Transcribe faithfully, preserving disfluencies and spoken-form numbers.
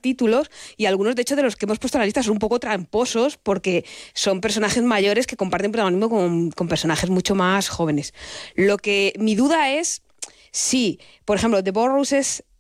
títulos, y algunos, de hecho, de los que hemos puesto en la lista son un poco tramposos porque son personajes mayores que comparten protagonismo con, con personajes mucho más jóvenes. Lo que mi duda es si, por ejemplo, The Borrows es